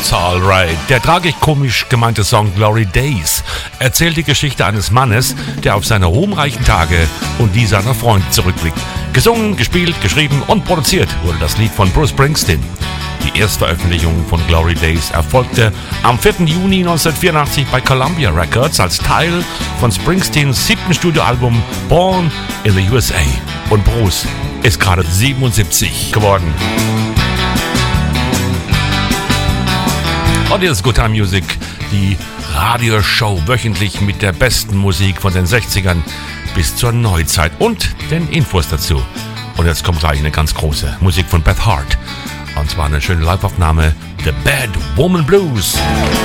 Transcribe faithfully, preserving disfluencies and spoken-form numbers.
That's alright. Der tragikomisch gemeinte Song Glory Days erzählt die Geschichte eines Mannes, der auf seine ruhmreichen Tage und die seiner Freunde zurückblickt. Gesungen, gespielt, geschrieben und produziert wurde das Lied von Bruce Springsteen. Die Erstveröffentlichung von Glory Days erfolgte am vierten Juni neunzehnhundertvierundachtzig bei Columbia Records als Teil von Springsteens siebten Studioalbum Born in the U S A. Und Bruce ist gerade siebenundsiebzig geworden. Und hier ist Good Time Music, die Radioshow wöchentlich mit der besten Musik von den sechzigern bis zur Neuzeit und den Infos dazu. Und jetzt kommt gleich eine ganz große Musik von Beth Hart. Und zwar eine schöne Live-Aufnahme, The Bad Woman Blues.